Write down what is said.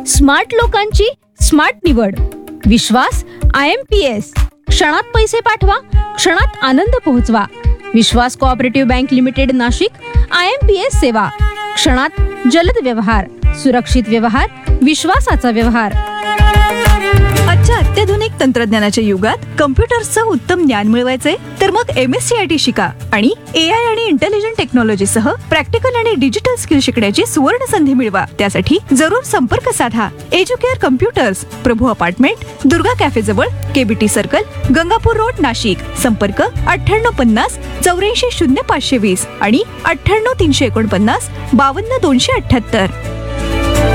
Smart लोकांची smart निवड. विश्वास IMPS. क्षणात पैसे पाठवा, क्षणात आनंद पोहोचवा. विश्वास cooperative bank limited Nashik. IMPS सेवा. क्षणात जलद व्यवहार, सुरक्षित व्यवहार, विश्वासाचा व्यवहार. आजच्या अत्याधुनिक तंत्रज्ञानाच्या युगात कम्प्युटर्सचं उत्तम ज्ञान मिळवायचंय तर मग MSCIT शिका आणि AI आणि इंटेलिजंट टेक्नॉलॉजी सह प्रॅक्टिकल आणि डिजिटल स्किल शिकण्याची सुवर्ण संधी मिळवा. त्यासाठी जरूर संपर्क साधा. एज्युकेअर कम्प्युटर्स, प्रभू अपार्टमेंट, दुर्गा कॅफे जवळ, KBT circle, Gangapur road, Nashik. संपर्क 9850 84 0520 आणि 98 349 52 278.